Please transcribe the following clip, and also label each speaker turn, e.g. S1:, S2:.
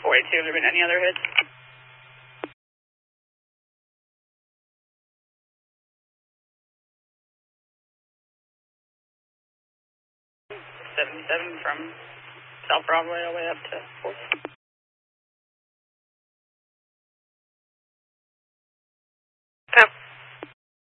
S1: 482, have there been any other hits? 77 from South Broadway all the way up to 4th.